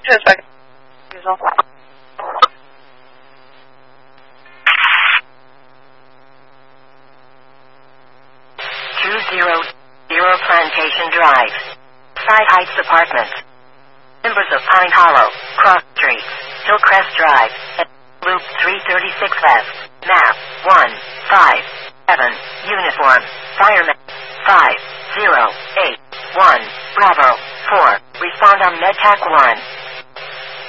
Suspect. Diesel. 200 Plantation Drive. Side Heights Apartments. Members of Pine Hollow, Cross Street, Hillcrest Drive, and Loop 336F. Map 157. Uniform. Fireman 5081. Bravo 4. Respond on MedTac 1.